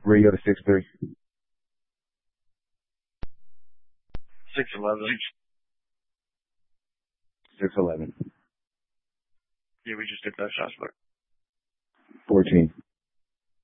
Radio to 6-3. 6-11. 6-11. Yeah, we just did that shot split. 14.